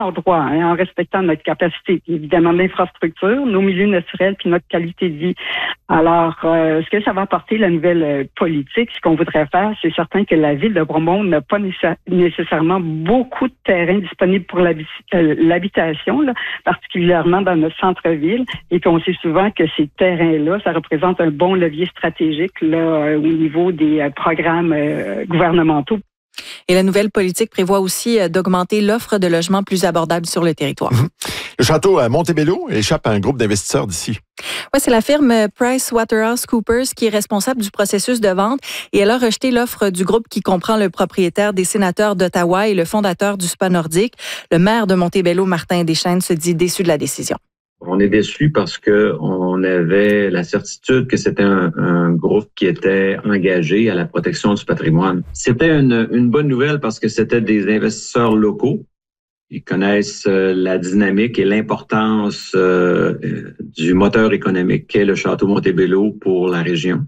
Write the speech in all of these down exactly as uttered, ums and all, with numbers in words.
droit, hein, en respectant notre capacité, évidemment, d'infrastructure, nos milieux naturels puis notre qualité de vie. Alors, euh, ce que ça va apporter, la nouvelle euh, politique, ce qu'on voudrait faire, c'est certain que la ville de Bromont n'a pas nécess- nécessairement beaucoup de terrain disponible pour l'habi- euh, l'habitation, là, particulièrement dans notre centre-ville. Et puis, on sait souvent que ces terrains-là, ça représente un bon levier stratégique là, euh, au niveau des euh, programmes euh, gouvernementaux. Et la nouvelle politique prévoit aussi d'augmenter l'offre de logements plus abordables sur le territoire. Mmh. Le château à Montebello échappe à un groupe d'investisseurs d'ici. Oui, c'est la firme PricewaterhouseCoopers qui est responsable du processus de vente et elle a rejeté l'offre du groupe qui comprend le propriétaire des Sénateurs d'Ottawa et le fondateur du Spa nordique. Le maire de Montebello, Martin Deschênes, se dit déçu de la décision. On est déçu parce que on avait la certitude que c'était un, un groupe qui était engagé à la protection du patrimoine. C'était une, une bonne nouvelle parce que c'était des investisseurs locaux. Ils connaissent euh, la dynamique et l'importance euh, du moteur économique qu'est le Château Montebello pour la région.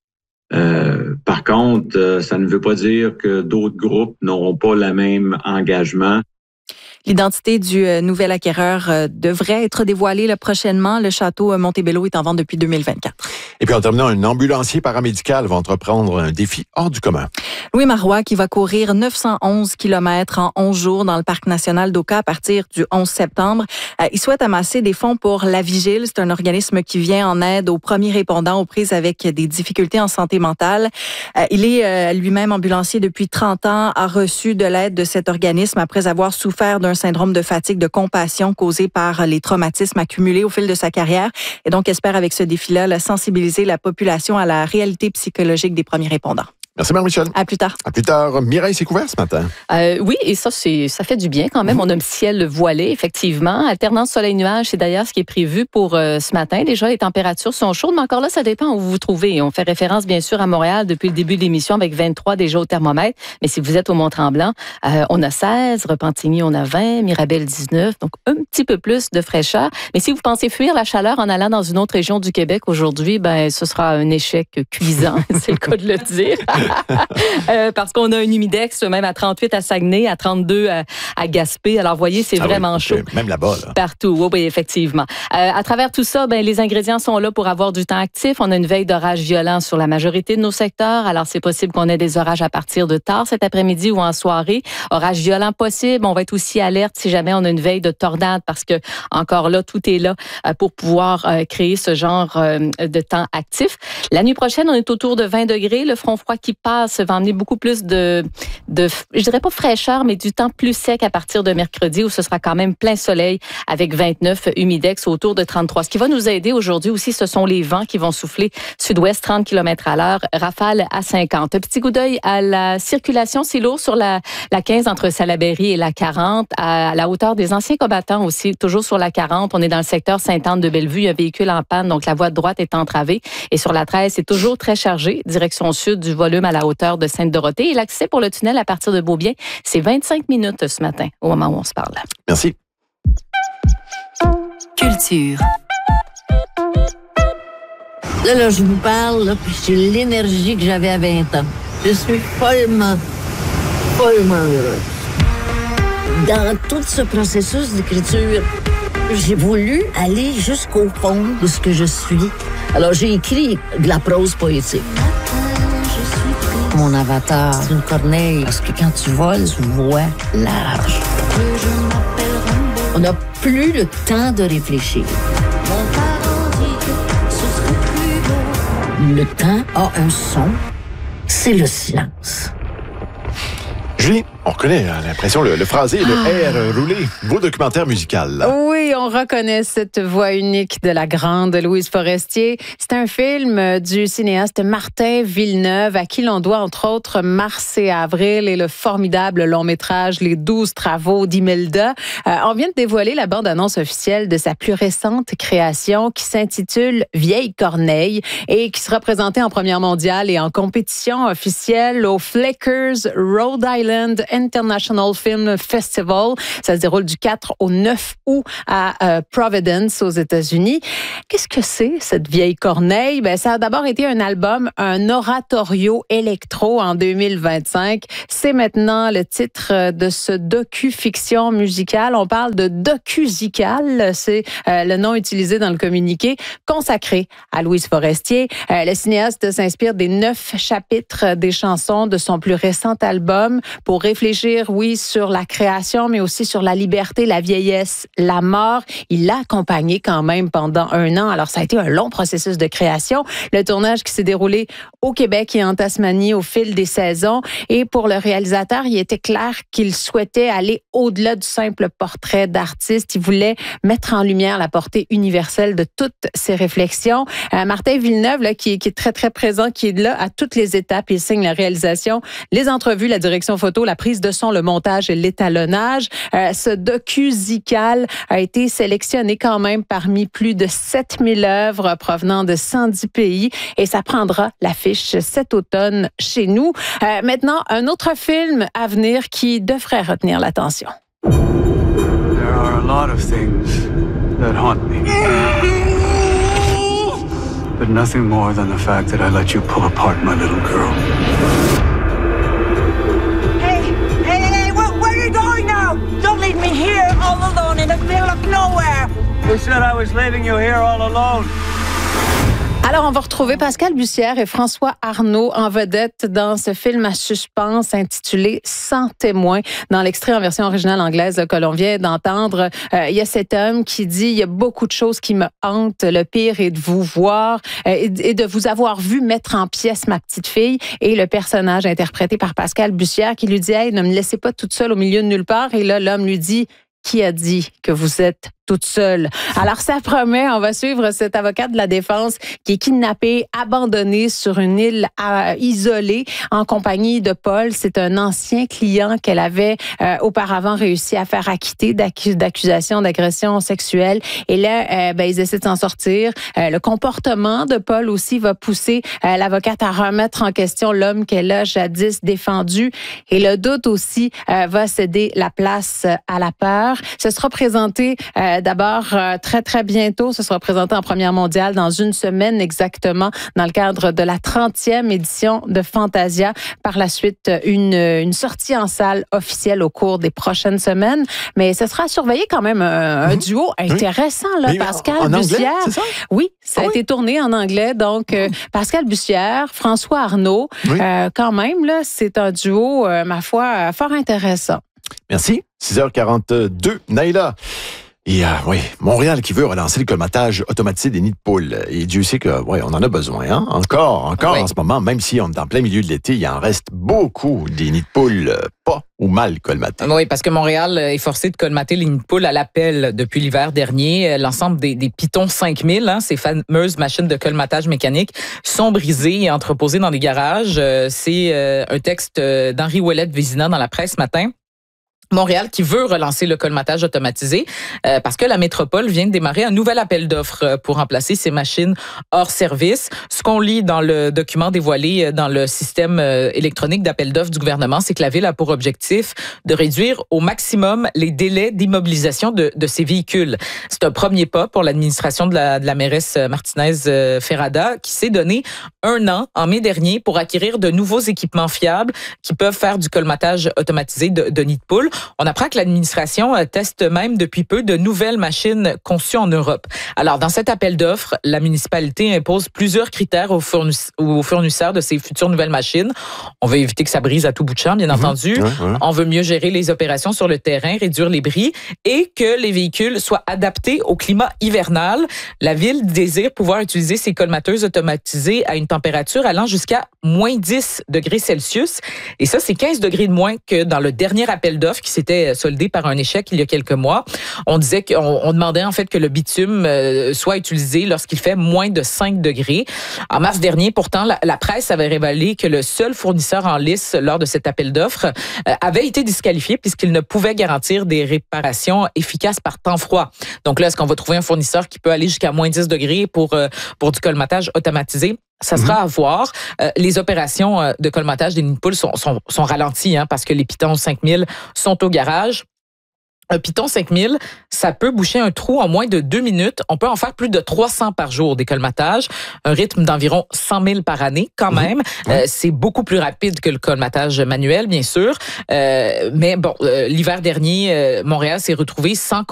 Euh, par contre, euh, ça ne veut pas dire que d'autres groupes n'auront pas le même engagement. L'identité du euh, nouvel acquéreur euh, devrait être dévoilée là, prochainement. Le château euh, Montebello est en vente depuis deux mille vingt-quatre. Et puis en terminant, un ambulancier paramédical va entreprendre un défi hors du commun. Louis Marois qui va courir neuf cent onze kilomètres en onze jours dans le parc national d'Oka à partir du onze septembre. Euh, il souhaite amasser des fonds pour La Vigile. C'est un organisme qui vient en aide aux premiers répondants aux prises avec des difficultés en santé mentale. Euh, il est euh, lui-même ambulancier depuis trente ans, a reçu de l'aide de cet organisme après avoir souffert d'un syndrome de fatigue de compassion causé par les traumatismes accumulés au fil de sa carrière et donc espère avec ce défi-là là, sensibiliser la population à la réalité psychologique des premiers répondants. Merci Marie-Michel. À plus tard. À plus tard. Mireille, c'est couvert ce matin? Euh, oui, et ça, c'est, ça fait du bien quand même. Mmh. On a un ciel voilé, effectivement. Alternance soleil-nuage, c'est d'ailleurs ce qui est prévu pour euh, ce matin. Déjà, les températures sont chaudes, mais encore là, ça dépend où vous vous trouvez. On fait référence, bien sûr, à Montréal depuis le début de l'émission avec vingt-trois déjà au thermomètre. Mais si vous êtes au Mont-Tremblant, euh, on a seize, Repentigny, on a vingt, Mirabel, dix-neuf. Donc, un petit peu plus de fraîcheur. Mais si vous pensez fuir la chaleur en allant dans une autre région du Québec aujourd'hui, ben, ce sera un échec cuisant. C'est le cas de le dire. euh, parce qu'on a un humidex même à trente-huit à Saguenay, à trente-deux à, à Gaspé. Alors, vous voyez, c'est ah vraiment oui, chaud. Même là-bas, là. Partout, oui, oui, effectivement. Euh, à travers tout ça, ben, les ingrédients sont là pour avoir du temps actif. On a une veille d'orage violent sur la majorité de nos secteurs. Alors, c'est possible qu'on ait des orages à partir de tard cet après-midi ou en soirée. Orage violent possible. On va être aussi alerte si jamais on a une veille de tornade parce que, encore là, tout est là euh, pour pouvoir euh, créer ce genre euh, de temps actif. La nuit prochaine, on est autour de vingt degrés. Le front froid qui passe va emmener beaucoup plus de, de, je dirais pas fraîcheur, mais du temps plus sec à partir de mercredi où ce sera quand même plein soleil avec vingt-neuf, humidex autour de trente-trois. Ce qui va nous aider aujourd'hui aussi, ce sont les vents qui vont souffler sud-ouest trente kilomètres à l'heure, rafale à cinquante. Un petit coup d'œil à la circulation, c'est lourd sur la, la quinze entre Salaberry et la quarante, à la hauteur des anciens combattants aussi, toujours sur la quarante. On est dans le secteur Sainte-Anne de Bellevue, il y a un véhicule en panne, donc la voie de droite est entravée. Et sur la treize, c'est toujours très chargé, direction sud du volume à la hauteur de Sainte-Dorothée. Et l'accès pour le tunnel à partir de Beaubien, c'est vingt-cinq minutes ce matin, au moment où on se parle. Merci. Culture. Là, là, je vous parle, là, puis j'ai l'énergie que j'avais à vingt ans. Je suis follement, follement heureuse. Dans tout ce processus d'écriture, j'ai voulu aller jusqu'au fond de ce que je suis. Alors, j'ai écrit de la prose poétique. Mon avatar, c'est une corneille. Parce que quand tu voles, tu vois large. On n'a plus le temps de réfléchir. Le temps a un son, c'est le silence. Julie, on reconnaît hein, l'impression, le, le phrasé, le ah. R roulé, beau documentaire musical. Là. Oui, on reconnaît cette voix unique de la grande Louise Forestier. C'est un film du cinéaste Martin Villeneuve, à qui l'on doit entre autres Mars et Avril et le formidable long-métrage Les douze travaux d'Imelda. Euh, on vient de dévoiler la bande-annonce officielle de sa plus récente création qui s'intitule Vieille Corneille et qui sera présentée en première mondiale et en compétition officielle au Flickers Rhode Island International Film Festival. Ça se déroule du quatre au neuf août à euh, Providence, aux États-Unis. Qu'est-ce que c'est, cette vieille corneille? Ben, ça a d'abord été un album, un oratorio électro en deux mille vingt-cinq. C'est maintenant le titre de ce docu-fiction musicale. On parle de docusical, c'est euh, le nom utilisé dans le communiqué, consacré à Louise Forestier. Euh, le cinéaste s'inspire des neuf chapitres des chansons de son plus récent album pour réfléchir, oui, sur la création, mais aussi sur la liberté, la vieillesse, la mort. Il l'a accompagné quand même pendant un an. Alors, ça a été un long processus de création. Le tournage qui s'est déroulé au Québec et en Tasmanie au fil des saisons. Et pour le réalisateur, il était clair qu'il souhaitait aller au-delà du simple portrait d'artiste. Il voulait mettre en lumière la portée universelle de toutes ses réflexions. Euh, Martin Villeneuve, là, qui, qui est très, très présent, qui est là à toutes les étapes. Il signe la réalisation, les entrevues, la direction photo, la prise de son, le montage et l'étalonnage. Euh, ce docu-zical a été sélectionné quand même parmi plus de sept mille œuvres provenant de cent dix pays et ça prendra l'affiche cet automne chez nous. Euh, maintenant, un autre film à venir qui devrait retenir l'attention. There are a lot of things that haunt me. But nothing more than the fact that I let you pull apart my little girl. Hey, hey, hey, where, where are you going now? Don't leave me here all alone in the middle of nowhere. Who said I was leaving you here all alone? Alors, on va retrouver Pascal Bussière et François Arnault en vedette dans ce film à suspense intitulé Sans témoin. Dans l'extrait en version originale anglaise que l'on vient d'entendre, euh, il y a cet homme qui dit « Il y a beaucoup de choses qui me hantent. Le pire est de vous voir euh, et de vous avoir vu mettre en pièces ma petite fille. » Et le personnage interprété par Pascal Bussière qui lui dit « Hey, ne me laissez pas toute seule au milieu de nulle part. » Et là, l'homme lui dit « Qui a dit que vous êtes toute seule? » Alors, ça promet, on va suivre cet avocat de la défense qui est kidnappé, abandonné sur une île à, isolée en compagnie de Paul. C'est un ancien client qu'elle avait euh, auparavant réussi à faire acquitter d'acc- d'accusations d'agression sexuelle. Et là, euh, ben, ils essaient de s'en sortir. Euh, le comportement de Paul aussi va pousser euh, l'avocate à remettre en question l'homme qu'elle a jadis défendu. Et le doute aussi euh, va céder la place à la peur. Ce sera présenté euh, D'abord, euh, très, très bientôt, ce sera présenté en première mondiale dans une semaine exactement dans le cadre de la trentième édition de Fantasia. Par la suite, une, une sortie en salle officielle au cours des prochaines semaines. Mais ce sera surveillé quand même un, un duo intéressant, là, oui, Pascal en, en Bussière. Anglais, c'est ça? Oui, ça ah a oui? été tourné en anglais. Donc, euh, Pascal Bussière, François Arnault, oui. euh, quand même, là, c'est un duo, euh, ma foi, fort intéressant. Merci. six heures quarante-deux. Naïla. Et euh, oui, Montréal qui veut relancer le colmatage automatisé des nids de poules. Et Dieu sait que, ouais, on en a besoin, hein? Encore, encore oui. En ce moment, même si on est en plein milieu de l'été, il en reste beaucoup des nids de poules euh, pas ou mal colmatés. Oui, parce que Montréal est forcé de colmater les nids de poules à l'appel depuis l'hiver dernier. L'ensemble des, des Python cinq mille, hein, ces fameuses machines de colmatage mécanique, sont brisées et entreposées dans des garages. C'est euh, un texte d'Henri Ouellette-Vézina dans la presse ce matin. Montréal qui veut relancer le colmatage automatisé euh, parce que la métropole vient de démarrer un nouvel appel d'offres pour remplacer ces machines hors service. Ce qu'on lit dans le document dévoilé dans le système électronique d'appel d'offres du gouvernement, c'est que la Ville a pour objectif de réduire au maximum les délais d'immobilisation de, de ces véhicules. C'est un premier pas pour l'administration de la, de la mairesse Martinez-Ferrada qui s'est donné un an en mai dernier pour acquérir de nouveaux équipements fiables qui peuvent faire du colmatage automatisé de, de nids de poules. On apprend que l'administration teste même depuis peu de nouvelles machines conçues en Europe. Alors, dans cet appel d'offres, la municipalité impose plusieurs critères aux, fourniss- aux fournisseurs de ces futures nouvelles machines. On veut éviter que ça brise à tout bout de champ, bien mmh, entendu. Ouais, ouais. On veut mieux gérer les opérations sur le terrain, réduire les bris et que les véhicules soient adaptés au climat hivernal. La Ville désire pouvoir utiliser ces colmateuses automatisées à une température allant jusqu'à moins dix degrés Celsius. Et ça, c'est quinze degrés de moins que dans le dernier appel d'offres qui s'était soldé par un échec il y a quelques mois. On disait qu'on on demandait en fait que le bitume euh, soit utilisé lorsqu'il fait moins de cinq degrés. En mars dernier, pourtant, la, la presse avait révélé que le seul fournisseur en lice lors de cet appel d'offres euh, avait été disqualifié puisqu'il ne pouvait garantir des réparations efficaces par temps froid. Donc là, est-ce qu'on va trouver un fournisseur qui peut aller jusqu'à moins dix degrés pour, euh, pour du colmatage automatisé? Ça sera à voir. Euh, les opérations euh, de colmatage des nids de poules sont, sont, sont ralenties hein, parce que les Python cinq mille sont au garage. Un Python cinq mille, ça peut boucher un trou en moins de deux minutes. On peut en faire plus de trois cents par jour des colmatages. Un rythme d'environ cent mille par année quand même. Mmh. Euh, c'est beaucoup plus rapide que le colmatage manuel, bien sûr. Euh, mais bon, euh, l'hiver dernier, euh, Montréal s'est retrouvé sans